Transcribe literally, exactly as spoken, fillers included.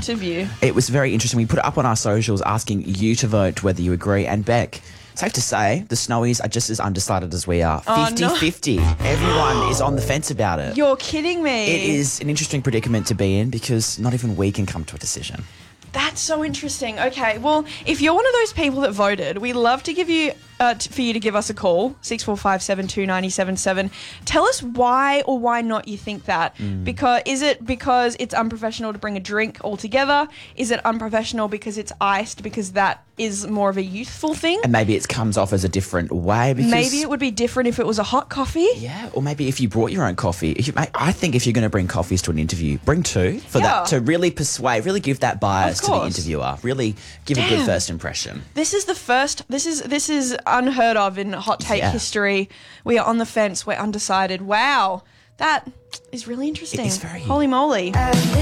interview. It was very interesting. We put it up on our socials asking you to vote whether you agree. And Beck, safe to say, the Snowies are just as undecided as we are. Oh, no. fifty-fifty. Everyone is on the fence about it. You're kidding me. It is an interesting predicament to be in because not even we can come to a decision. That's so interesting. Okay, well, if you're one of those people that voted, we love to give you uh, t- for you to give us a call, six four five, seven two nine seven seven. Tell us why or why not you think that. Mm. Because is it because it's unprofessional to bring a drink altogether? Is it unprofessional because it's iced because that is more of a youthful thing? And maybe it comes off as a different way. Because Maybe it would be different if it was a hot coffee. Yeah, or maybe if you brought your own coffee. If you, I think if you're going to bring coffees to an interview, bring two for Yeah. that to really persuade, really give that bias Of to the course. interviewer. Really give a Damn. good first impression. This is the first. This is this is unheard of in hot take Yeah. history. We are on the fence. We're undecided. Wow, that is really interesting. It is very- Holy moly.